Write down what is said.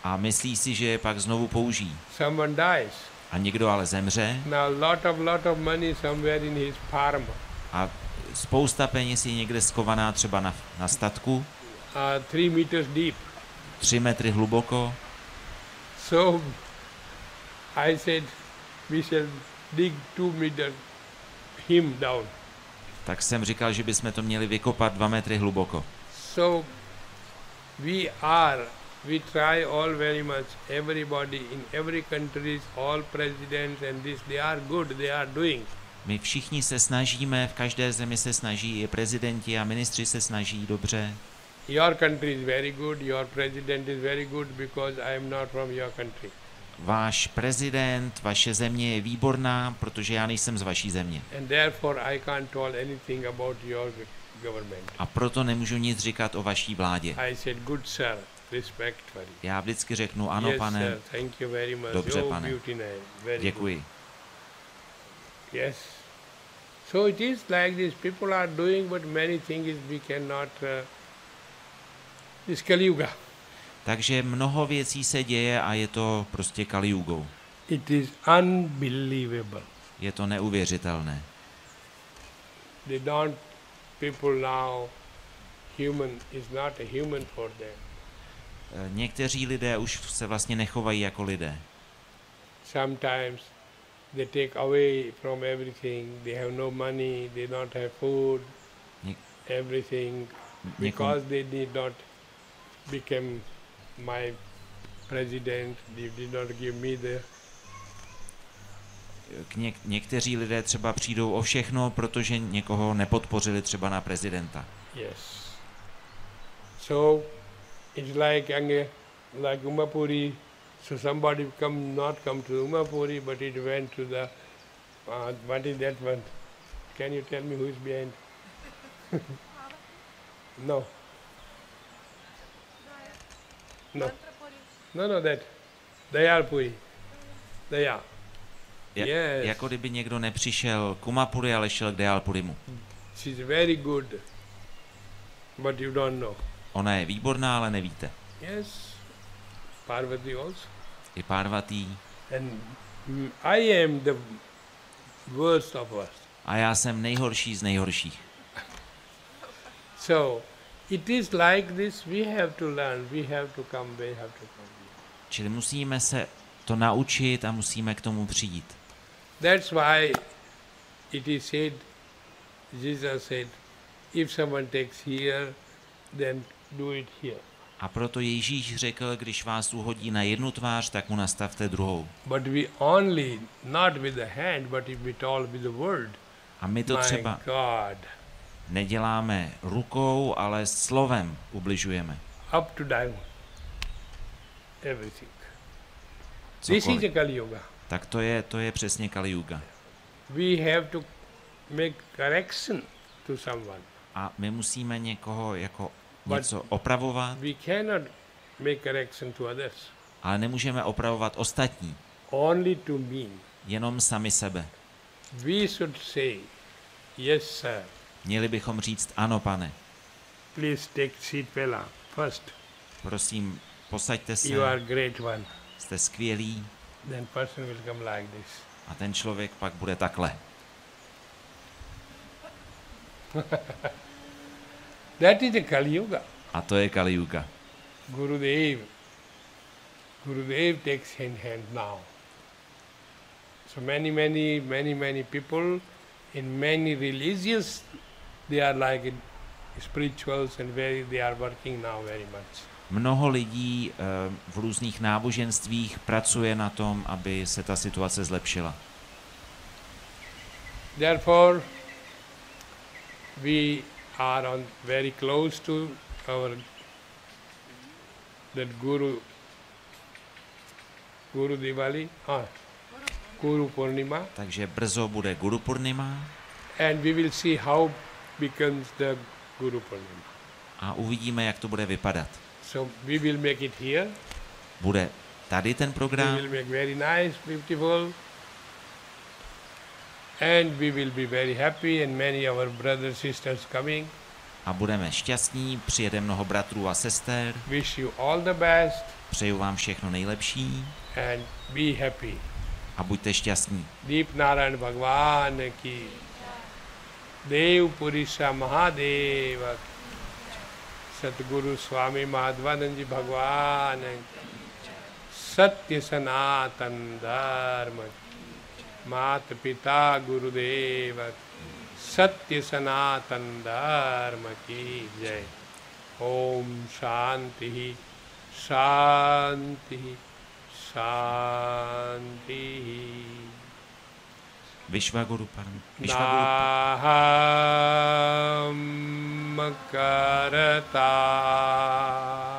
a myslí si, že je pak znovu použijí. Someone dies. A někdo ale zemře Now lot of money somewhere in his farm. a spousta peněz je někde skovaná třeba na statku, 3 meters deep. 3 metry hluboko. So I said, we shall dig 2 meters him down. Tak jsem říkal, že bychom to měli vykopat 2 metry hluboko. So we try all very much, everybody in every country, all presidents and this, they are good, they are doing. My všichni se snažíme, v každé zemi se snaží, i prezidenti a ministři se snaží dobře. Your country is very good, your president is very good because I am not from your country. Váš prezident, vaše země je výborná, protože já nejsem z vaší země. And therefore I can't tell anything about your government. A proto nemůžu nic říkat o vaší vládě. I said, good sir, respect for you. Já vždycky řeknu, ano, Yes, pane, sir, thank you very much. Dobře, Your pane. beauty name, very děkuji. good. Yes. So it is like this, people are doing, but many things we cannot, this Kali Yuga. Takže mnoho věcí se děje a je to prostě Kali Jugou. It is unbelievable. Je to neuvěřitelné. They don't, people now, human is not a human for them. Někteří lidé už se vlastně nechovají jako lidé. Sometimes they take away from everything, they have no money, they don't have food, Ně- everything, because they did not become my president, they did not give me the... Někteří lidé třeba přijdou o všechno, protože někoho nepodpořili třeba na prezidenta. Yes. So it's like Umapuri. So somebody not come to Umapuri, but it went to the what is that one? Can you tell me who is behind? No. No, that. Dayalpuri. Daya. Yes. Jako kdyby někdo nepřišel k Umapuri, ale šel k Dayalpurimu. She's very good, but you don't know. Ona je výborná, ale nevíte. Yes. Parvati also. I Parvati. And I am the worst of us. A já jsem nejhorší z nejhorších. So it is like this, we have to learn, we have to come. Čili musíme se to naučit a musíme k tomu přijít. That's why it is said, Jesus said, if someone takes here, then do it here. A proto Ježíš řekl, když vás uhodí na jednu tvář, tak mu nastavte druhou. But we only, not with the hand, but if we talk with the word. A my to třeba God. neděláme rukou, ale slovem ubližujeme. Up to down. Everything. This is a Kali Yuga. Tak to je přesně Kali Yuga. We have to make correction to someone. A my musíme někoho jako něco opravovat, We cannot make correction to others. ale nemůžeme opravovat ostatní, Only to me. jenom sami sebe. We should say, yes, sir. Měli bychom říct, ano, pane, Please take seat, fella, first. prosím, posaďte se, You are great one. jste skvělí, Then person will come like this. a ten člověk pak bude takhle. That is the Kali Yuga. A to je Kali Yuga. Gurudev takes in hand now. So many people in many religions, they are like spirituals and they are working now very much. Mnoho lidí v různých náboženstvích pracuje na tom, aby se ta situace zlepšila. Therefore, we are very close to that Guru Diwali, Guru Purnima, Takže brzo bude Guru Purnima and we will see how becomes the Guru Purnima. a uvidíme, jak to bude vypadat. So we will make it here. Bude tady ten We program, will make very nice, beautiful, and we will be very happy, and many our brothers sisters coming. a budeme šťastní, přijede mnoho bratrů a sester, Wish you all the best přeju vám všechno nejlepší and be happy. a buďte šťastní. Deep Narayan Bhagwan ki, Dev Purisa Mahadeva, Satguru Swami Madhvananji Bhagwan ki, Satya Sanatan Dharma ki, Mata Pita Gurudeva ki, Satya Sanatan Dharma ki Jai. Om Shanti Shanti Shanti. Vishvaguru Param. Naham Karata